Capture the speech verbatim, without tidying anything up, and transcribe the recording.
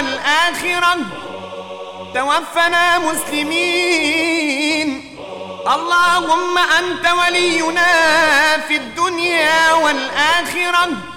والآخرة توفنا مسلمين. اللهم أنت ولينا في الدنيا والآخرة